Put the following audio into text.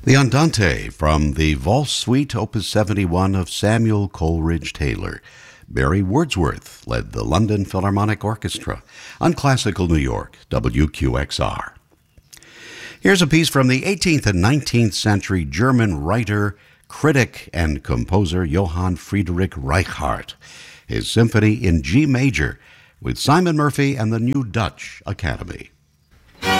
The Andante from the Valse Suite, Opus 71 of Samuel Coleridge Taylor. Barry Wordsworth led the London Philharmonic Orchestra on Classical New York, WQXR. Here's a piece from the 18th and 19th century German writer, critic, and composer Johann Friedrich Reichardt. His symphony in G major with Simon Murphy and the New Dutch Academy.